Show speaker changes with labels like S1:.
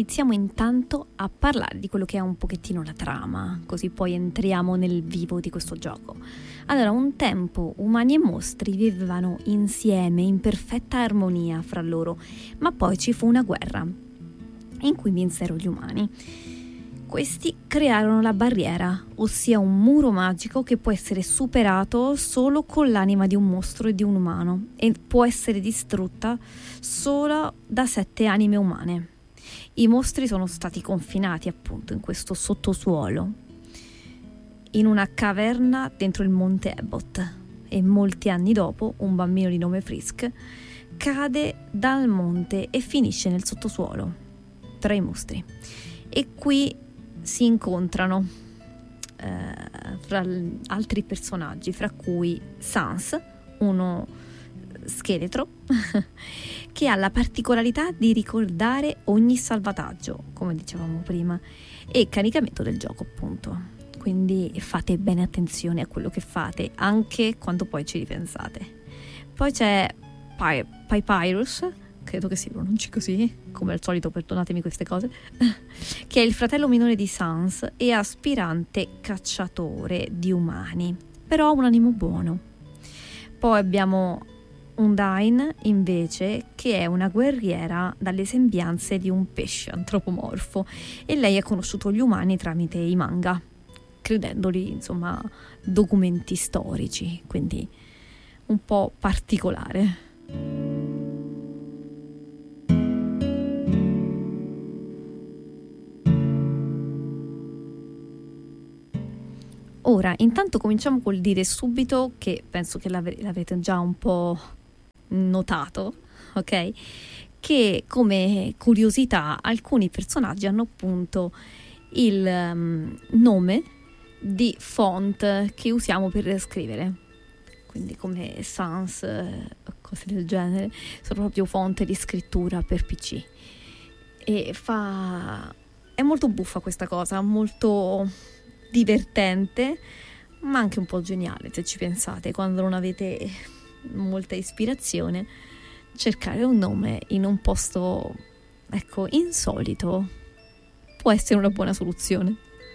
S1: iniziamo intanto a parlare di quello che è un pochettino la trama, così poi entriamo nel vivo di questo gioco. Allora, un tempo umani e mostri vivevano insieme in perfetta armonia fra loro, ma poi ci fu una guerra in cui vinsero gli umani. Questi crearono la barriera, ossia un muro magico che può essere superato solo con l'anima di un mostro e di un umano e può essere distrutta solo da 7 anime umane. I mostri sono stati confinati appunto in questo sottosuolo, in una caverna dentro il monte Ebott, e molti anni dopo un bambino di nome Frisk cade dal monte e finisce nel sottosuolo tra i mostri. E qui si incontrano fra altri personaggi, fra cui Sans, uno scheletro che ha la particolarità di ricordare ogni salvataggio, come dicevamo prima, e caricamento del gioco appunto. Quindi fate bene attenzione a quello che fate, anche quando poi ci ripensate. Poi c'è Papyrus, credo che si pronunci così, come al solito, perdonatemi queste cose, che è il fratello minore di Sans e aspirante cacciatore di umani, però ha un animo buono. Poi abbiamo Undyne, invece, che è una guerriera dalle sembianze di un pesce antropomorfo, e lei ha conosciuto gli umani tramite i manga, credendoli, insomma, documenti storici, quindi un po' particolare. Ora, intanto cominciamo col dire subito, che penso che l'avete già un po' notato, ok? Che come curiosità alcuni personaggi hanno appunto il nome di font che usiamo per scrivere, quindi come Sans o cose del genere, sono proprio fonte di scrittura per PC. E è molto buffa questa cosa, molto divertente, ma anche un po' geniale, se ci pensate. Quando non avete molta ispirazione, cercare un nome in un posto, ecco, insolito può essere una buona soluzione.